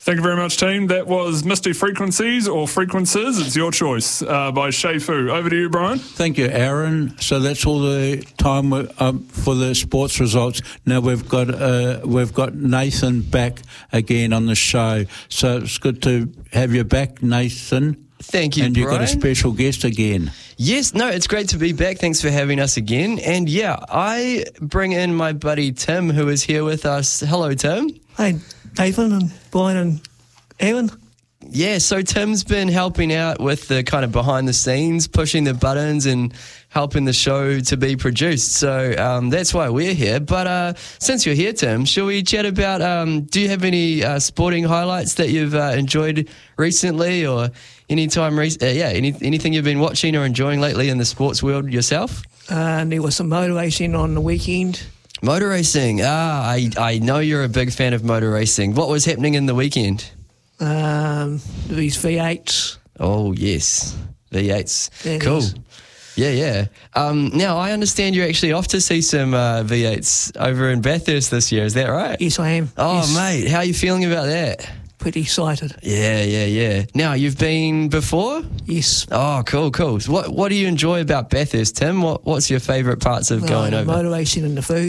Thank you very much, team. That was Misty Frequencies or Frequencies. It's your choice by Shay Fu. Over to you, Brian. Thank you, Aaron. So that's all the time for the sports results. Now we've got Nathan back again on the show. So it's good to have you back, Nathan. Thank you, and Brian. You've got a special guest again. Yes, no, it's great to be back. Thanks for having us again. And yeah, I bring in my buddy Tim, who is here with us. Hello, Tim. Hey, Nathan and Brian and Aaron. Yeah, so Tim's been helping out with the kind of behind the scenes, pushing the buttons and helping the show to be produced. So that's why we're here. But since you're here, Tim, shall we chat about, do you have any sporting highlights that you've enjoyed recently, or anything you've been watching or enjoying lately in the sports world yourself? There was some motor racing on the weekend. Motor racing. I know you're a big fan of motor racing. What was happening in the weekend? These V8s. Oh, yes. V8s. That cool. is. Yeah. Now, I understand you're actually off to see some V8s over in Bathurst this year. Is that right? Yes, I am. Oh, Yes. mate. How are you feeling about that? Pretty excited. Yeah. Now, you've been before? Yes. Oh, cool. So what do you enjoy about Bathurst, Tim? What's your favourite parts of going The over? motor racing and the food.